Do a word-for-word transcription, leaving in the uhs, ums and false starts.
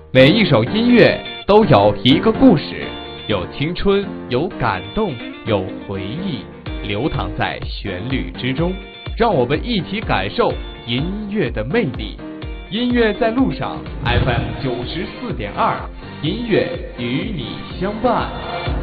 每一首音乐都有一个故事，有青春，有感动，有回忆，流淌在旋律之中。让我们一起感受音乐的魅力。音乐在路上 ，F M 九十四点二，音乐与你相伴。